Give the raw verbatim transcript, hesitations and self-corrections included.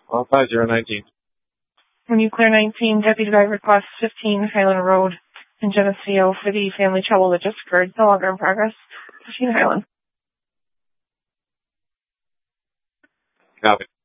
All five zero nineteen. When you clear nineteen, deputy driver class fifteen, Highland Road in Geneseo for the family trouble that just occurred. No longer in progress. fifteen Highland. Copy.